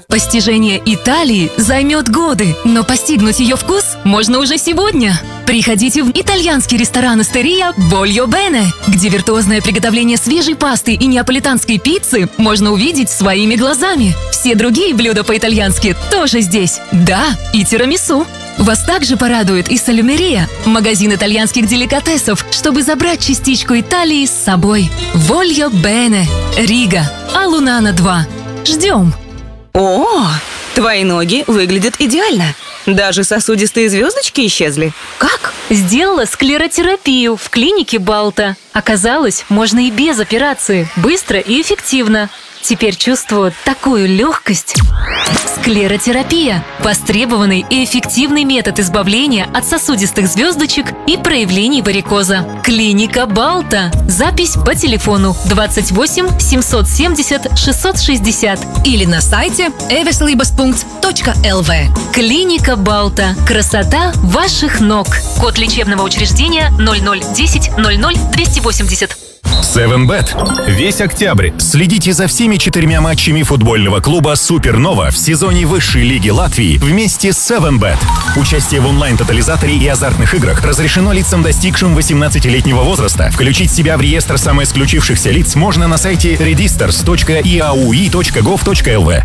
Постижение Италии займет годы, но постигнуть ее вкус можно уже сегодня. Приходите в итальянский ресторан «Остерия Voglio Bene», где виртуозное приготовление свежей пасты и неаполитанской пиццы можно увидеть своими глазами. Все другие блюда по-итальянски тоже здесь. Да, и тирамису. Вас также порадует и Салюмерия, магазин итальянских деликатесов, чтобы забрать частичку Италии с собой. Voglio Bene, Рига, Алунана 2. Ждем! О, твои ноги выглядят идеально. Даже сосудистые звездочки исчезли. Как? Сделала склеротерапию в клинике Балта. Оказалось, можно и без операции. Быстро и эффективно. Теперь чувствую такую легкость. Склеротерапия – востребованный и эффективный метод избавления от сосудистых звездочек и проявлений варикоза. Клиника Балта. Запись по телефону 28 770 660 или на сайте eveslibas.lv. Клиника Балта. Красота ваших ног. Код лечебного учреждения 0010 00 280. 7bet. Весь октябрь следите за всеми 4 матчами футбольного клуба «Супернова» в сезоне высшей лиги Латвии вместе с 7bet. Участие в онлайн-тотализаторе и азартных играх разрешено лицам, достигшим 18-летнего возраста. Включить себя в реестр самоисключившихся лиц можно на сайте registers.iaui.gov.lv.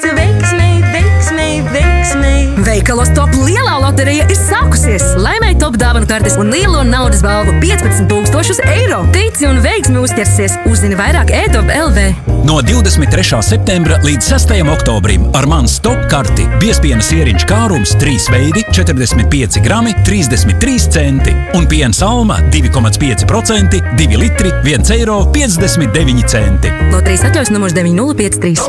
Veikalos Top lielā loterija ir sākusies. Laimēji top dāvanu kartes un lielo naudas balvu 15,000 eiro. Tici un veiksmi uzķersies. Uzzini vairāk e-top.lv. No 23. septembra līdz 6. oktobrim ar mans top karti biezpiena sieriņš kārums 3 veidi 45 grami 33 centi un piena salma 2,5%, 2 litri 1,59 eiro. Loterijas atļaus numurs 9053.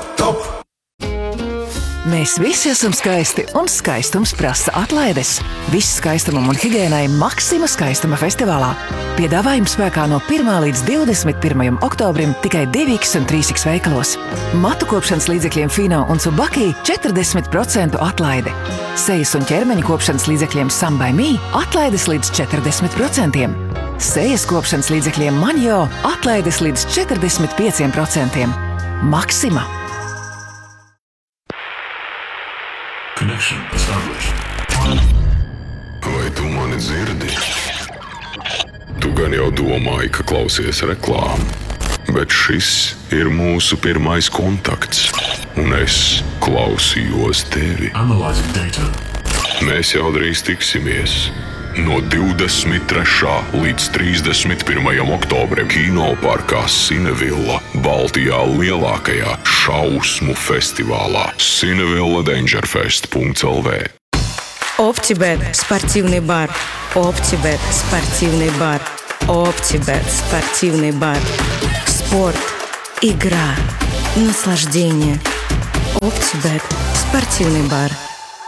Mēs visi esam skaisti, un skaistums prasa atlaides. Viss skaistumam un higiēnai Maxima skaistuma festivālā. Piedāvājums spēkā no 1. līdz 21. oktobrim tikai 2X un 3X veikalos. Matu kopšanas līdzekļiem Fino un Tsubaki 40% atlaide. Sejas un ķermeņa kopšanas līdzekļiem Some by Me atlaides līdz 40%. Sejas kopšanas līdzekļiem Manjo atlaides līdz 45%. Maxima. Connection established. Vai tu mani dzirdi? Tu gan jau domāji, ka klausies reklāmu, bet šis ir mūsu pirmais kontakts, un es klausījos tevi. Analyzing data. Mēs jau drīz tiksimies. No 23. līdz 31. oktobrim kinoparkā Cinevilla, Baltijā lielākajā šausmu festivālā cinevilladangerfest.lv. OptiBet – спортивный бар. OptiBet – спортивный бар. OptiBet – спортивный бар. Спорт, игра, наслаждение. OptiBet – спортивный бар.